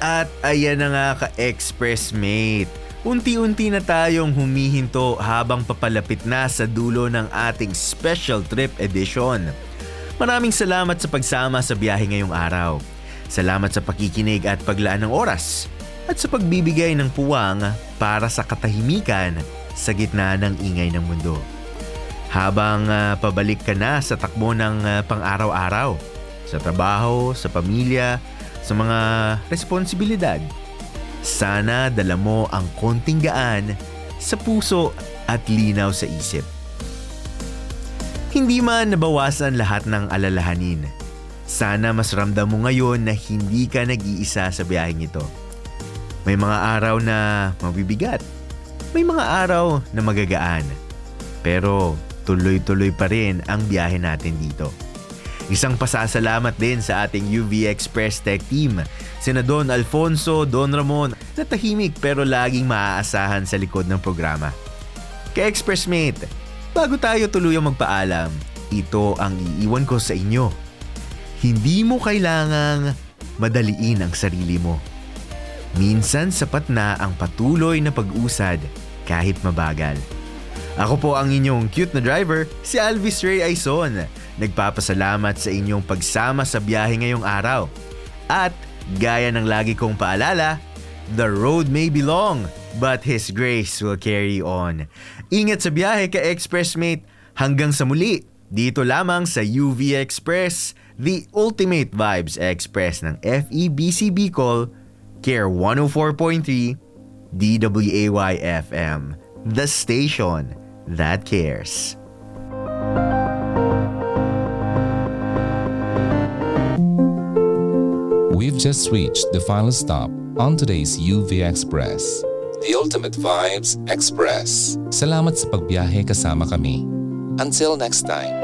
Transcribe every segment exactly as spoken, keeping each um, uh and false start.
At ayan na nga ka-Expressmate. Unti-unti na tayong humihinto habang papalapit na sa dulo ng ating special trip edition. Maraming salamat sa pagsama sa biyahe ngayong araw. Salamat sa pakikinig at paglaan ng oras at sa pagbibigay ng puwang para sa katahimikan sa gitna ng ingay ng mundo. Habang uh, pabalik ka na sa takbo ng uh, pang-araw-araw, sa trabaho, sa pamilya, sa mga responsibilidad, sana dala mo ang konting gaan sa puso at linaw sa isip. Hindi man nabawasan lahat ng alalahanin. Sana mas ramdam mo ngayon na hindi ka nag-iisa sa biyaheng ito. May mga araw na mabibigat. May mga araw na magagaan. Pero tuloy-tuloy pa rin ang biyahe natin dito. Isang pasasalamat din sa ating U V Express Tech Team, sina Don Alfonso, Don Ramon, na tahimik pero laging maaasahan sa likod ng programa. Ka-Expressmate, bago tayo tuluyang magpaalam, ito ang iiwan ko sa inyo. Hindi mo kailangang madaliin ang sarili mo. Minsan sapat na ang patuloy na pag-usad kahit mabagal. Ako po ang inyong cute na driver, si Alvis Ray Aizon. Nagpapasalamat sa inyong pagsama sa biyahe ngayong araw. At gaya ng lagi kong paalala, the road may be long, but His grace will carry on. Ingat sa biyahe ka-Expressmate. Hanggang sa muli, dito lamang sa U V Express, the ultimate vibes express ng F E B C Bicol, Care one oh four point three, D W A Y F M, the station that cares. We've just reached the final stop on today's U V Express, the ultimate vibes express. Salamat sa pagbiyahe kasama kami. Until next time.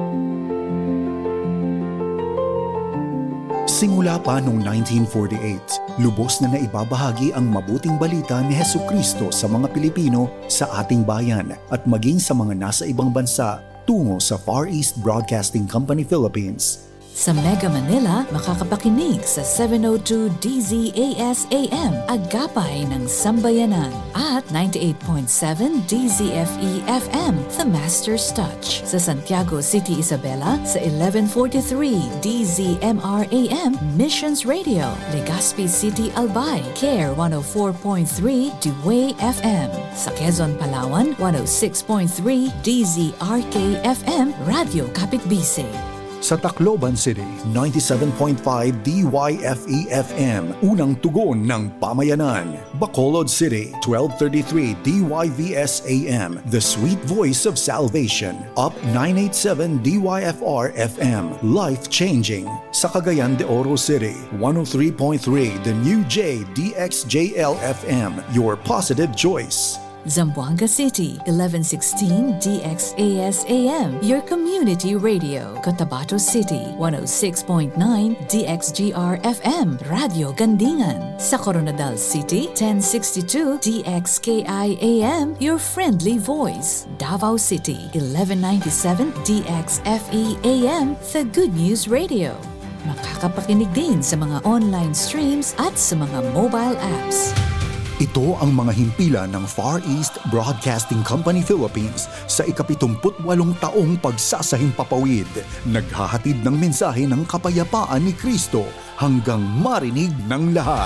Simula pa noong nineteen forty-eight, lubos na naibabahagi ang mabuting balita ni Hesukristo sa mga Pilipino sa ating bayan at maging sa mga nasa ibang bansa tungo sa Far East Broadcasting Company Philippines. Sa Mega Manila, makakapakinig sa seven oh two D Z A S A M, Agapay ng Sambayanan, at ninety-eight point seven D Z F E F M, The Master's Touch. Sa Santiago City, Isabela, sa eleven forty-three D Z M R A M, Missions Radio. Legazpi City, Albay, Care one oh four point three Dway F M. Sa Quezon, Palawan, one oh six point three D Z R K F M, Radio Kapitbise. Sa Tacloban City, ninety-seven point five D Y F E F M, unang tugon ng pamayanan. Bacolod City, twelve thirty-three D Y V S A M, the sweet voice of salvation. Up nine eighty-seven D Y F R F M, life-changing. Sa Cagayan de Oro City, one oh three point three The New J D X J L F M, your positive choice. Zamboanga City, eleven sixteen D X A S A M, your community radio. Cotabato City, one oh six point nine D X G R F M, Radio Gandingan. Sa Coronadal City, ten sixty-two D X K I A M, your friendly voice. Davao City, eleven ninety-seven D X F E A M, The Good News Radio. Makakapakinig din sa mga online streams at sa mga mobile apps. Ito ang mga himpilan ng Far East Broadcasting Company Philippines sa ikapitumput walong taong pagsasahing papawid. Naghahatid ng mensahe ng kapayapaan ni Kristo hanggang marinig ng lahat.